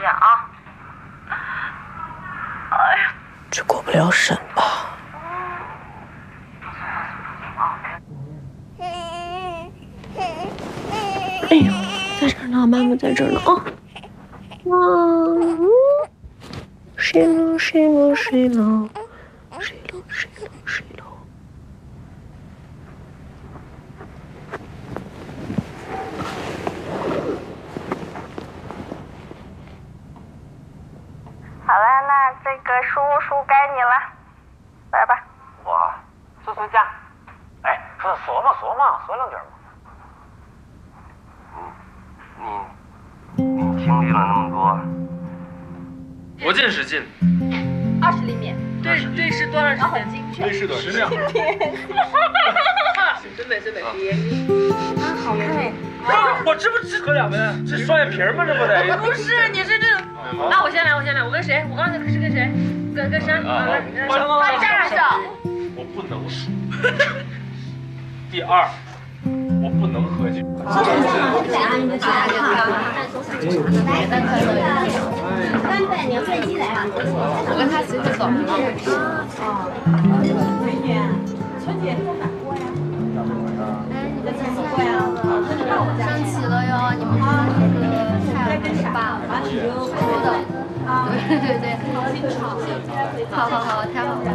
点啊。哎呀， 这过不了审吧？哎呦，在这儿呢，妈妈在这儿呢啊！哇，睡了睡了睡了睡了睡了睡了。 好了，那这个书该你了，来吧。 我孙家，哎，说说嘛，说两句嘛。你经历了那么多， 多近是近 20厘米，对视多长时间？ 对视多10秒。 真美，别啊，好看。 我这不是喝两杯，这双眼皮吗？这不得？ 不是，你是这种。那我先来，我跟谁？我刚才是跟谁？跟谁？他站上。 我不能输。第二，我不能喝酒。 300年飞机来啊！ 我跟他随着走。 春节在哪过呀？ 哎，你们怎么过呀？升旗了哟！你们看那个太阳把出的，对，好，太好了。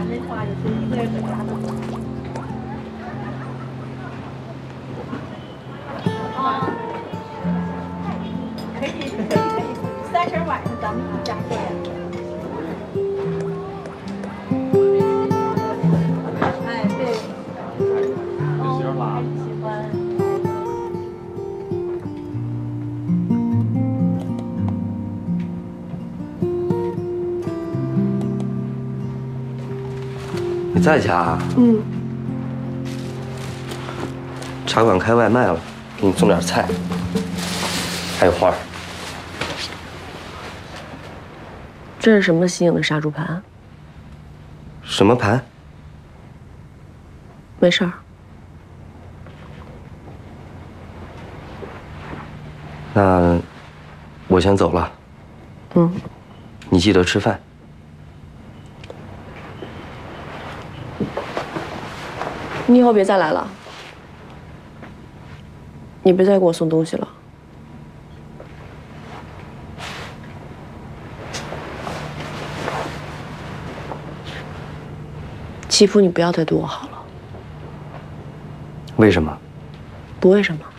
可以，30晚上咱们一家过呀。哎，对。还是喜欢。 你在家啊？ 嗯。 茶馆开外卖了，给你送点菜，还有花。 这是什么新颖的杀猪盘？ 什么盘？ 没事儿。 那我先走了。 嗯。 你记得吃饭。 你以后别再来了。你别再给我送东西了。欺负你不要再对我好了。 为什么？ 不为什么。